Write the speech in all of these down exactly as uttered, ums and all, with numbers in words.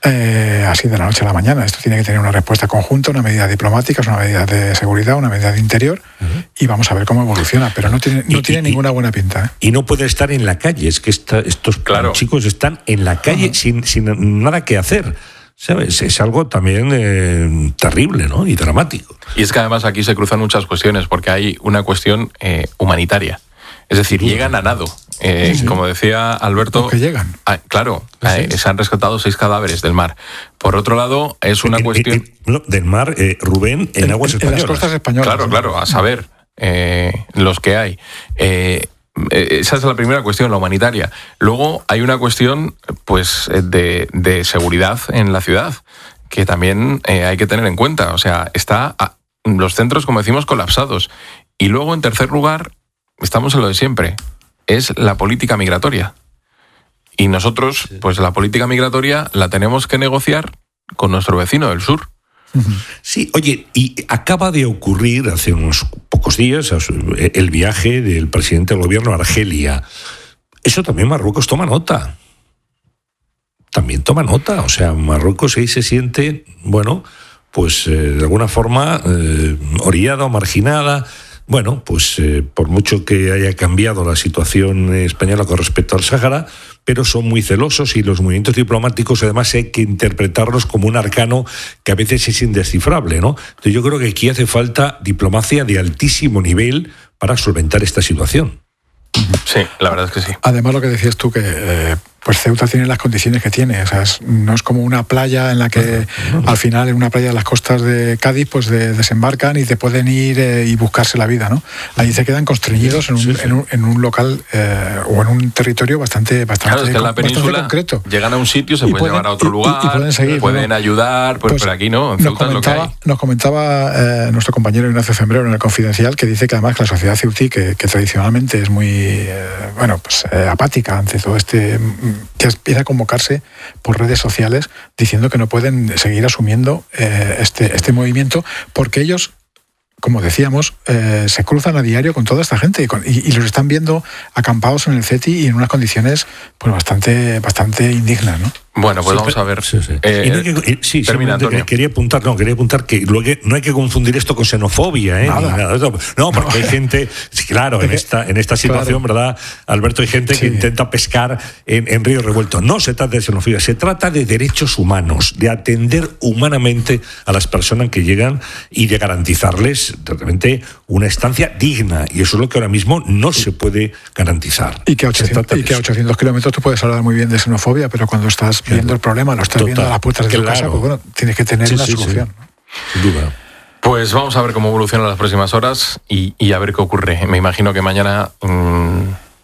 eh, así de la noche a la mañana. Esto tiene que tener una respuesta conjunta, una medida diplomática, una medida de seguridad, una medida de interior, uh-huh. y vamos a ver cómo evoluciona, pero no tiene, no y, tiene y, ninguna buena pinta. ¿eh? Y no puede estar en la calle, es que esta, estos claro. chicos están en la calle uh-huh. sin, sin nada que hacer. ¿Sabes? Es algo también eh, terrible, ¿no? Y dramático. Y es que además aquí se cruzan muchas cuestiones, porque hay una cuestión eh, humanitaria. Es decir, sí. llegan a nado. Eh, sí, sí. Como decía Alberto... Porque llegan. Ah, claro, eh, se han rescatado seis cadáveres del mar. Por otro lado, es una en, cuestión... En, en, no, del mar, eh, Rubén, en, en aguas en, españolas. En las costas españolas. Claro, claro, a saber eh, los que hay. Eh, Esa es la primera cuestión, la humanitaria. Luego hay una cuestión pues de, de seguridad en la ciudad, que también eh, hay que tener en cuenta. O sea, está a, los centros, como decimos, colapsados. Y luego, en tercer lugar, estamos en lo de siempre. Es la política migratoria. Y nosotros, pues la política migratoria la tenemos que negociar con nuestro vecino del sur. Sí, oye, y acaba de ocurrir hace unos pocos días el viaje del presidente del gobierno a Argelia. Eso también Marruecos toma nota. También toma nota. O sea, Marruecos ahí se siente, bueno, pues eh, de alguna forma eh, orillada o marginada. Bueno, pues eh, por mucho que haya cambiado la situación española con respecto al Sáhara, pero son muy celosos y los movimientos diplomáticos además hay que interpretarlos como un arcano que a veces es indescifrable, ¿no? Entonces yo creo que aquí hace falta diplomacia de altísimo nivel para solventar esta situación. Sí, la verdad es que sí. Además, lo que decías tú, que eh, pues Ceuta tiene las condiciones que tiene. O sea, es, no es como una playa en la que no, no, no. al final, en una playa de las costas de Cádiz, pues de, desembarcan y te pueden ir eh, y buscarse la vida, ¿no? Ahí se quedan constreñidos en un, sí, sí. En un, en un local eh, o en un territorio bastante, bastante, claro, es que en la península concreto. Llegan a un sitio, se pueden, pueden llevar a otro lugar, y, y pueden, seguir, pueden ¿no? ayudar, pues, pues pero aquí no, en Ceuta es lo que hay. Nos comentaba eh, nuestro compañero Ignacio Fembrero en El Confidencial, que dice que además que la sociedad ceutí, que, que tradicionalmente es muy eh, bueno, pues eh, apática ante todo este, que empieza a convocarse por redes sociales diciendo que no pueden seguir asumiendo eh, este, este movimiento, porque ellos, como decíamos, eh, se cruzan a diario con toda esta gente y, con, y, y los están viendo acampados en el CETI y en unas condiciones pues bastante, bastante indignas, ¿no? Bueno, pues sí, vamos a ver. Sí, sí. Eh, y no hay que, sí, termina, quería apuntar, no, quería apuntar que luego no hay que confundir esto con xenofobia, ¿eh? Nada. Ni nada. No, porque hay gente, sí, claro, en esta, en esta situación, claro. ¿verdad, Alberto? Hay gente sí. que intenta pescar en, en río revuelto. No se trata de xenofobia, se trata de derechos humanos, de atender humanamente a las personas que llegan y de garantizarles realmente una estancia digna. Y eso es lo que ahora mismo no se puede garantizar. Y que a ochocientos, y que a ochocientos kilómetros tú puedes hablar muy bien de xenofobia, pero cuando estás viendo el problema, lo estás Total. viendo a las puertas de claro. tu casa, pues bueno, tienes que tener sí, una sí, solución. Sí. Sin duda. Pues vamos a ver cómo evolucionan las próximas horas y, y a ver qué ocurre. Me imagino que mañana mmm,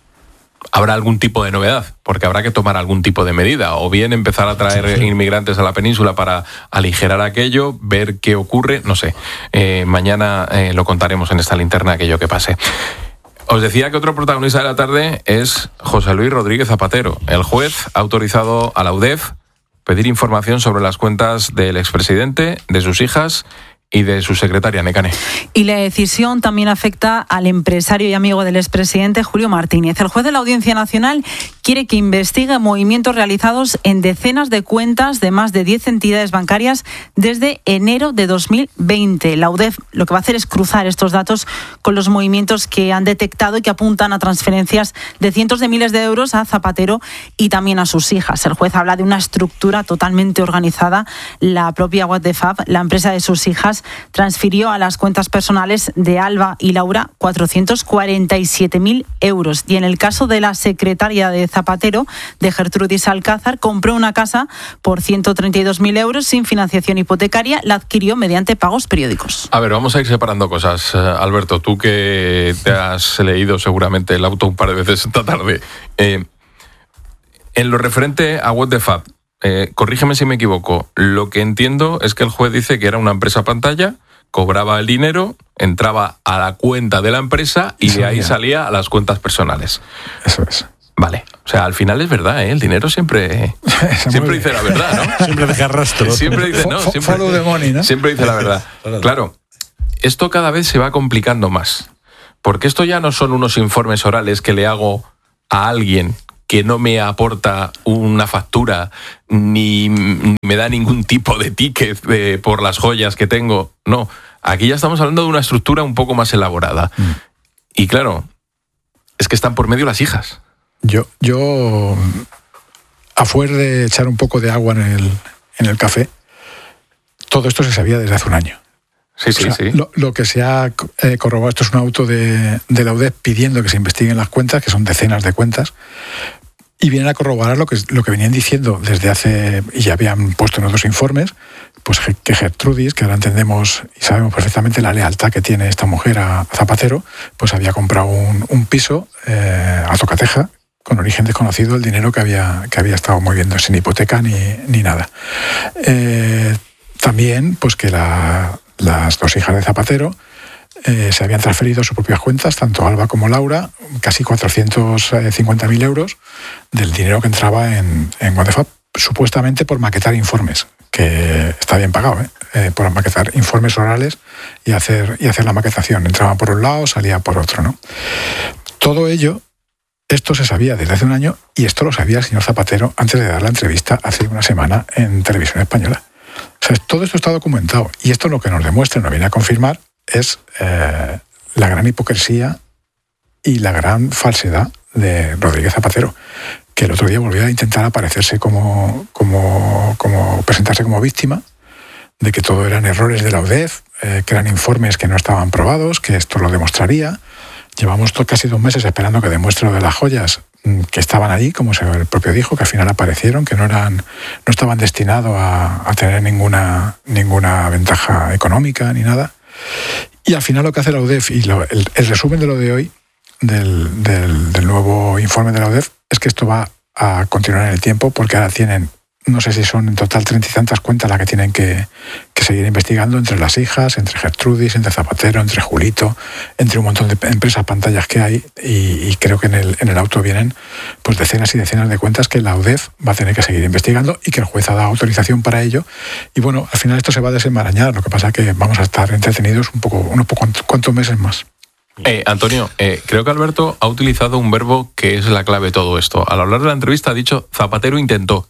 habrá algún tipo de novedad, porque habrá que tomar algún tipo de medida, o bien empezar a traer sí, sí. inmigrantes a la península para aligerar aquello, ver qué ocurre, no sé. Eh, mañana eh, lo contaremos en esta linterna aquello que pase. Os decía que otro protagonista de la tarde es José Luis Rodríguez Zapatero. El juez ha autorizado a la U D E F pedir información sobre las cuentas del expresidente, de sus hijas y de su secretaria, Nekane. Y la decisión también afecta al empresario y amigo del expresidente, Julio Martínez. El juez de la Audiencia Nacional quiere que investigue movimientos realizados en decenas de cuentas de más de diez entidades bancarias desde enero de dos mil veinte. La U D E F lo que va a hacer es cruzar estos datos con los movimientos que han detectado y que apuntan a transferencias de cientos de miles de euros a Zapatero y también a sus hijas. El juez habla de una estructura totalmente organizada. La propia What the Fab, la empresa de sus hijas, transfirió a las cuentas personales de Alba y Laura cuatrocientos cuarenta y siete mil euros. Y en el caso de la secretaria de Zapatero, de Gertrudis Alcázar, compró una casa por ciento treinta y dos mil euros sin financiación hipotecaria. La adquirió mediante pagos periódicos. A ver, vamos a ir separando cosas. Alberto, tú que te has leído seguramente el auto un par de veces esta tarde. Eh, en lo referente a What the Fab, Eh, corrígeme si me equivoco, lo que entiendo es que el juez dice que era una empresa pantalla, cobraba el dinero, entraba a la cuenta de la empresa y Eso de ahí ya. salía a las cuentas personales. Eso es. Vale, o sea, al final es verdad, ¿eh? El dinero siempre siempre dice la verdad, ¿no? Siempre deja rastro. Siempre dice, no, siempre, Follow the money, ¿no? Siempre dice la verdad. Claro, esto cada vez se va complicando más, porque esto ya no son unos informes orales que le hago a alguien que no me aporta una factura ni me da ningún tipo de ticket de, por las joyas que tengo. No, aquí ya estamos hablando de una estructura un poco más elaborada. Mm. Y claro, es que están por medio las hijas. Yo, yo a fuer de echar un poco de agua en el, en el café, todo esto se sabía desde hace un año. Sí, sí, o sea, sí. Lo, lo que se ha eh, corroborado, esto es un auto de, de la U D E F pidiendo que se investiguen las cuentas, que son decenas de cuentas, y vienen a corroborar lo que, lo que venían diciendo desde hace, y ya habían puesto en otros informes, pues que Gertrudis, que ahora entendemos y sabemos perfectamente la lealtad que tiene esta mujer a Zapatero, pues había comprado un, un piso eh, a tocateja, con origen desconocido, el dinero que había, que había estado moviendo sin hipoteca ni, ni nada. Eh, también, pues que la... las dos hijas de Zapatero eh, se habían transferido a sus propias cuentas, tanto Alba como Laura, casi cuatrocientos cincuenta mil euros del dinero que entraba en, en WhatsApp, supuestamente por maquetar informes, que está bien pagado, ¿eh? Eh, por maquetar informes orales y hacer, y hacer la maquetación. Entraba por un lado, salía por otro, ¿no? Todo ello, esto se sabía desde hace un año, y esto lo sabía el señor Zapatero antes de dar la entrevista hace una semana en Televisión Española. O sea, todo esto está documentado, y esto lo que nos demuestra, nos viene a confirmar, es eh, la gran hipocresía y la gran falsedad de Rodríguez Zapatero, que el otro día volvió a intentar aparecerse como, como, como presentarse como víctima de que todo eran errores de la U D E F, eh, que eran informes que no estaban probados, que esto lo demostraría. Llevamos casi dos meses esperando que demuestre lo de las joyas, que estaban allí, como el propio dijo, que al final aparecieron, que no eran, no estaban destinados a, a tener ninguna, ninguna ventaja económica ni nada. Y al final lo que hace la U D E F, y lo, el, el resumen de lo de hoy, del, del, del nuevo informe de la U D E F, es que esto va a continuar en el tiempo, porque ahora tienen, no sé si son en total treinta y tantas cuentas las que tienen que, que seguir investigando, entre las hijas, entre Gertrudis, entre Zapatero, entre Julito, entre un montón de empresas, pantallas que hay, y, y creo que en el, en el auto vienen pues decenas y decenas de cuentas que la U D E F va a tener que seguir investigando, y que el juez ha dado autorización para ello. Y bueno, al final esto se va a desenmarañar, lo que pasa es que vamos a estar entretenidos un poco, unos pocos cuantos meses más. Eh, Antonio, eh, creo que Alberto ha utilizado un verbo que es la clave de todo esto. Al hablar de la entrevista ha dicho Zapatero intentó.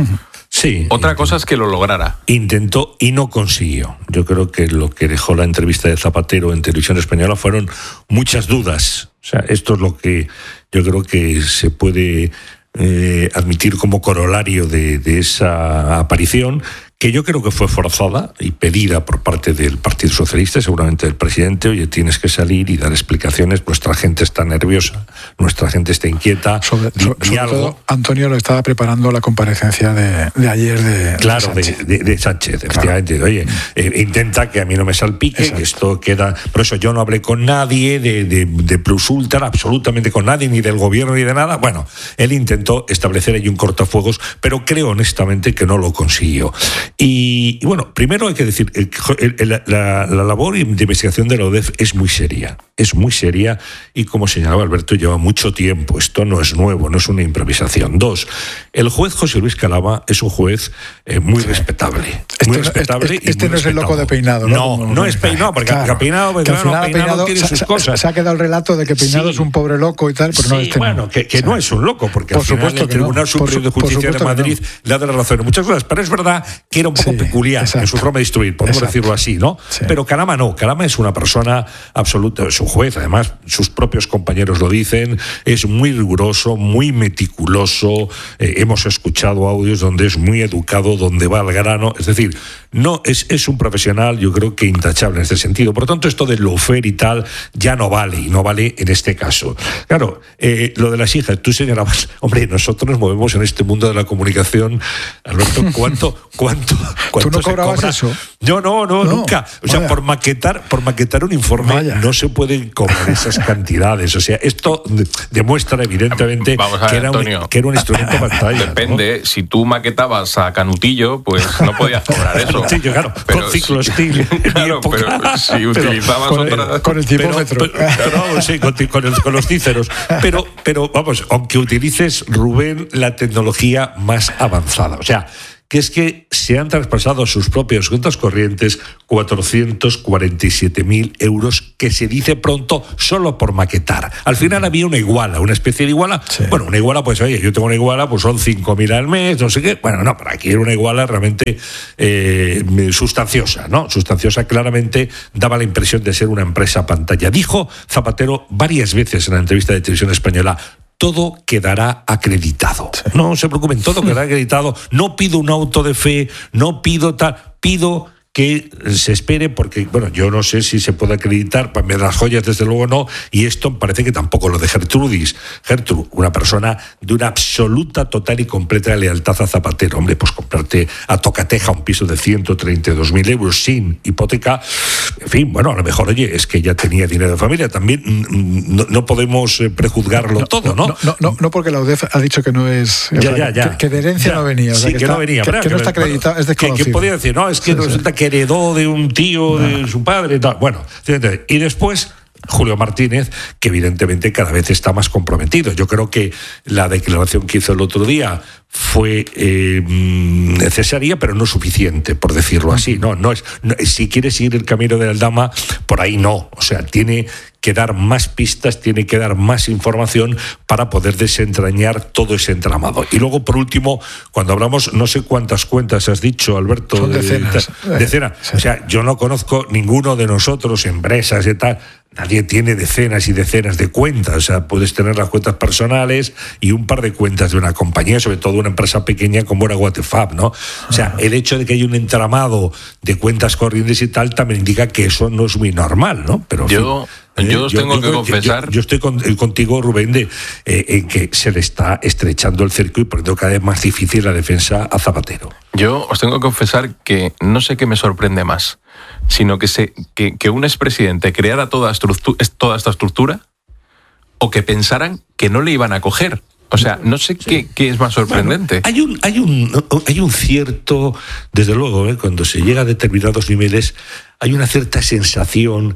Sí. Otra cosa es que lo lograra. Intentó y no consiguió. Yo creo que lo que dejó la entrevista de Zapatero en Televisión Española fueron muchas dudas. O sea, esto es lo que yo creo que se puede eh, admitir como corolario de, de esa aparición, que yo creo que fue forzada y pedida por parte del Partido Socialista, seguramente del presidente. Oye, tienes que salir y dar explicaciones, nuestra gente está nerviosa, nuestra gente está inquieta. Sobre, di, sobre, di sobre algo. todo, Antonio lo estaba preparando la comparecencia de, de ayer de, claro, de Sánchez. De, de, de Sánchez, efectivamente. Claro. Oye, eh, intenta que a mí no me salpique, exacto, que esto queda... Por eso yo no hablé con nadie de, de, de Plus Ultra, absolutamente con nadie, ni del gobierno ni de nada. Bueno, él intentó establecer ahí un cortafuegos, pero creo honestamente que no lo consiguió. Y, y bueno, primero hay que decir, el, el, la, la labor de investigación de la U D E F es muy seria, es muy seria, y como señalaba Alberto, lleva mucho tiempo, esto no es nuevo, no es una improvisación. Dos, el juez José Luis Calama es un juez eh, muy sí. respetable. Este, muy respetable este, este y muy no es el loco de Peinado, ¿no? No, Como, no es Peinado, porque claro, Peinado, que al final Peinado, Peinado tiene se, sus cosas. Se ha quedado el relato de que Peinado sí. es un pobre loco y tal, pero sí, no este bueno, no. que, que o sea, no es un loco, porque por al final supuesto el Tribunal no. Superior de Justicia de Madrid no. le ha dado la razón en muchas cosas, pero es verdad que era un poco sí, peculiar exacto. en su forma de instruir, podemos exacto. decirlo así, ¿no? Sí. Pero Calama no, Calama es una persona absoluta, es un juez, además sus propios compañeros lo dicen, es muy riguroso, muy meticuloso, eh, hemos escuchado audios donde es muy educado, donde va al grano, es decir, no es, es un profesional, yo creo que intachable en este sentido. Por lo tanto, esto de lofer y tal ya no vale, y no vale en este caso. Claro, eh, lo de las hijas, tú señalabas, hombre, nosotros nos movemos en este mundo de la comunicación, Alberto, ¿cuánto, cuánto, cuánto ¿Tú no cobrabas cobra? Eso? Yo no, no, no, nunca. O sea, vaya. por maquetar, por maquetar un informe vaya. no se pueden cobrar esas cantidades. O sea, esto demuestra evidentemente Vamos a ver, que, era Antonio, un, que era un instrumento de pantalla. Depende, ¿no? Si tú maquetabas a Canutillo, pues no podías cobrar eso. Sí, yo, claro, pero con ciclostil. Si, claro, pero si utilizabas con otra... El, con el tipómetro. Pero, pero, pero, sí, con, con, el, con los cíceros. Pero, pero, vamos, aunque utilices, Rubén, la tecnología más avanzada. O sea, que es que se han traspasado a sus propias cuentas corrientes cuatrocientos cuarenta y siete mil euros, que se dice pronto solo por maquetar. Al final había una iguala, una especie de iguala. Sí. Bueno, una iguala, pues oye, yo tengo una iguala, pues son cinco mil al mes, no sé qué. Bueno, no, pero aquí era una iguala realmente eh, sustanciosa, ¿no? Sustanciosa, claramente daba la impresión de ser una empresa pantalla. Dijo Zapatero varias veces en la entrevista de Televisión Española: todo quedará acreditado. Sí. No se preocupen, todo quedará acreditado. No pido un auto de fe, no pido tal, pido que se espere, porque, bueno, yo no sé si se puede acreditar, para las joyas desde luego no, y esto parece que tampoco lo de Gertrudis. Gertrude, una persona de una absoluta, total y completa lealtad a Zapatero. Hombre, pues comprarte a tocateja un piso de ciento treinta y dos mil euros sin hipoteca, en fin, bueno, a lo mejor, oye, es que ya tenía dinero de familia, también no, no podemos prejuzgarlo no, todo, ¿no? No, no, no, no, porque la U D E F ha dicho que no es... Ya, ya, ya. Que, que de herencia ya, no venía. O sea, sí, que, que está, no venía. Que, que, que no está acreditado, bueno, es desconocido. Que, que podía decir, no, es que sí, resulta sí. que heredó de un tío, de no. su padre y tal. Bueno, y después Julio Martínez, que evidentemente cada vez está más comprometido. Yo creo que la declaración que hizo el otro día fue eh, necesaria, pero no suficiente, por decirlo así. No, no es, no, si quiere seguir el camino de Aldama, por ahí no. O sea, tiene que dar más pistas, tiene que dar más información para poder desentrañar todo ese entramado. Y luego, por último, cuando hablamos, no sé cuántas cuentas has dicho, Alberto. Son decenas. De, decenas. Sí. O sea, yo no conozco ninguno de nosotros, empresas y tal. Nadie tiene decenas y decenas de cuentas. O sea, puedes tener las cuentas personales y un par de cuentas de una compañía, sobre todo una empresa pequeña como era Waterfab, ¿no? O sea, el hecho de que haya un entramado de cuentas corrientes y tal también indica que eso no es muy normal, ¿no? Pero yo, fin, yo os eh, tengo yo, que yo, confesar... Yo, yo estoy con, contigo, Rubén, de, eh, en que se le está estrechando el cerco y poniendo cada vez más difícil la defensa a Zapatero. Yo os tengo que confesar que no sé qué me sorprende más, sino que, se, que, que un expresidente creara toda, toda esta estructura, o que pensaran que no le iban a coger. O sea, no sé sí. qué, qué es más sorprendente. Bueno, hay un hay un hay un cierto, desde luego, ¿eh? cuando se llega a determinados niveles, hay una cierta sensación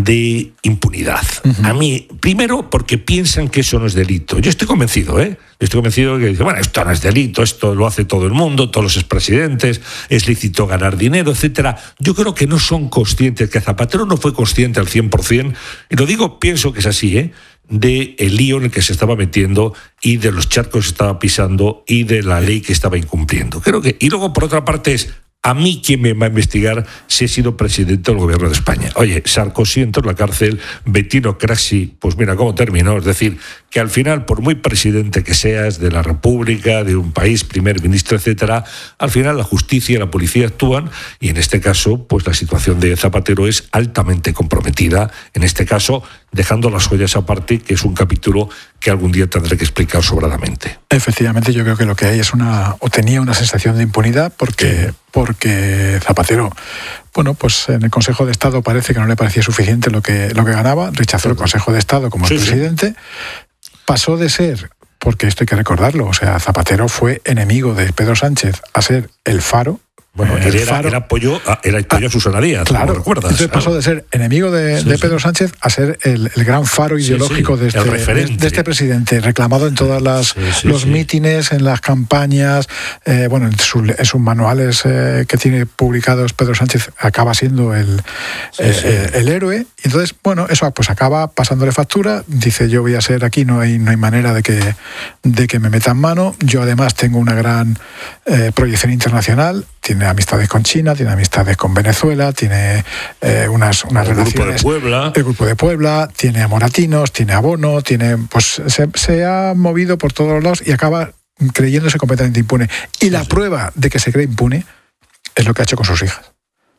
de impunidad. Uh-huh. A mí, primero, porque piensan que eso no es delito. Yo estoy convencido, ¿eh? Estoy convencido de que dicen, bueno, esto no es delito, esto lo hace todo el mundo, todos los expresidentes, es lícito ganar dinero, etcétera. Yo creo que no son conscientes, que Zapatero no fue consciente al cien por ciento, y lo digo, pienso que es así, ¿eh? de el lío en el que se estaba metiendo y de los charcos que estaba pisando y de la ley que estaba incumpliendo. Creo que, y luego, por otra parte, es a mí quien me va a investigar si he sido presidente del gobierno de España. Oye, Sarkozy entró en la cárcel, Bettino Craxi, pues mira cómo terminó. Es decir, que al final, por muy presidente que seas de la República, de un país, primer ministro, etcétera, al final la justicia y la policía actúan, y en este caso, pues la situación de Zapatero es altamente comprometida. En este caso, dejando las joyas aparte, que es un capítulo que algún día tendré que explicar sobradamente. Efectivamente, yo creo que lo que hay es una, o tenía una sensación de impunidad, porque, porque Zapatero, bueno, pues en el Consejo de Estado parece que no le parecía suficiente lo que, lo que ganaba, rechazó el Consejo de Estado como sí, el presidente, sí. pasó de ser, porque esto hay que recordarlo, o sea, Zapatero fue enemigo de Pedro Sánchez a ser el faro. Bueno, él era, faro, era apoyo a, era apoyo a Susana Díaz, claro, recuerdas. Entonces pasó de ser enemigo de, sí, de Pedro sí. Sánchez a ser el, el gran faro ideológico sí, sí, de, este, de, de este presidente, reclamado en todos sí, sí, los sí. mítines, en las campañas, eh, bueno, en, su, en sus manuales eh, que tiene publicados Pedro Sánchez, acaba siendo el, sí, eh, sí. Eh, el héroe. Y entonces, bueno, eso pues acaba pasándole factura, dice, yo voy a ser aquí, no hay, no hay manera de que, de que me metan mano. Yo además tengo una gran eh, proyección internacional, tiene amistades con China, tiene amistades con Venezuela, tiene eh, unas, unas el relaciones... Grupo de Puebla. El Grupo de Puebla, tiene a Moratinos, tiene a Bono, tiene, pues se, se ha movido por todos los lados y acaba creyéndose completamente impune. Y la sí, prueba sí. de que se cree impune es lo que ha hecho con sus hijas.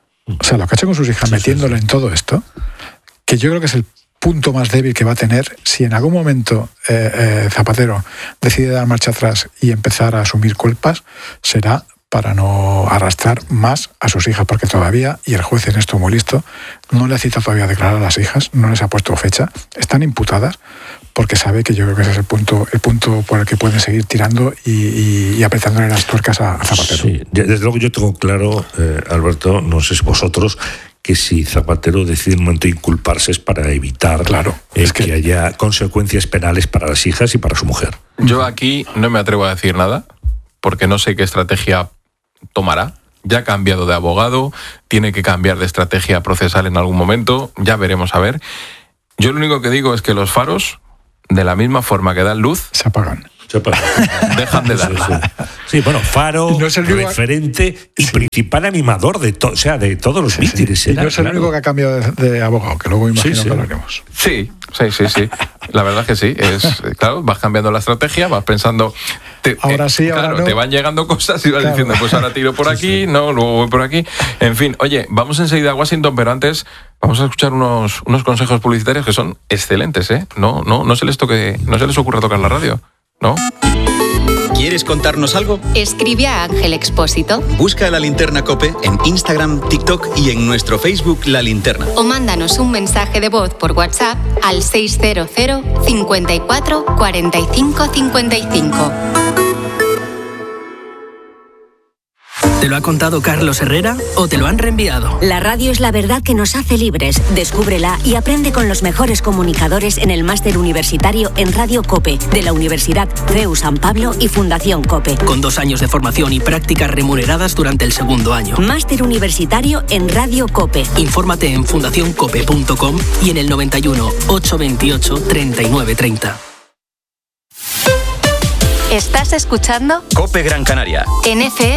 O sea, lo que ha hecho con sus hijas, sí, metiéndole sí, sí. en todo esto, que yo creo que es el punto más débil que va a tener si en algún momento eh, eh, Zapatero decide dar marcha atrás y empezar a asumir culpas, será para no arrastrar más a sus hijas, porque todavía, y el juez en esto muy listo, no le ha citado todavía a declarar a las hijas, no les ha puesto fecha, están imputadas, porque sabe que yo creo que ese es el punto, el punto por el que pueden seguir tirando y, y, y apretándole las tuercas a, a Zapatero. Sí, desde luego yo tengo claro, eh, Alberto, no sé si vosotros, que si Zapatero decide en un momento inculparse es para evitar claro, eh, es que... que haya consecuencias penales para las hijas y para su mujer. Yo aquí no me atrevo a decir nada, porque no sé qué estrategia tomará. Ya ha cambiado de abogado, tiene que cambiar de estrategia procesal en algún momento, ya veremos a ver. Yo lo único que digo es que los faros, de la misma forma que dan luz, se apagan. Se apagan. Dejan de darla. Sí, sí. Sí, bueno, faro, no es el único... referente y sí. principal animador de, to... o sea, de todos los sí, mítines. Sí. Y no es el claro. único que ha cambiado de, de abogado, que luego imagino sí, sí. que hablaremos. Sí, sí, sí, sí. La verdad que sí. Es, claro, vas cambiando la estrategia, vas pensando... Te, ahora sí, eh, ahora claro, no. Te van llegando cosas y vas claro. diciendo, pues ahora tiro por aquí, sí, sí. no, luego voy por aquí. En fin, oye, vamos enseguida a Washington, pero antes vamos a escuchar unos, unos consejos publicitarios que son excelentes, ¿eh? No, no, no se les toque, no se les ocurra tocar la radio, ¿no? ¿Quieres contarnos algo? Escribe a Ángel Expósito. Busca La Linterna COPE en Instagram, TikTok y en nuestro Facebook La Linterna. O mándanos un mensaje de voz por WhatsApp al seis cero cero, cincuenta y cuatro, cuarenta y cinco, cincuenta y cinco. ¿Te lo ha contado Carlos Herrera o te lo han reenviado? La radio es la verdad que nos hace libres. Descúbrela y aprende con los mejores comunicadores en el máster universitario en Radio COPE de la Universidad C E U San Pablo y Fundación COPE. Con dos años de formación y prácticas remuneradas durante el segundo año. Máster universitario en Radio COPE. Infórmate en fundación cope punto com y en el noventa y uno, ochocientos veintiocho, treinta y nueve treinta. ¿Estás escuchando? COPE Gran Canaria. En F M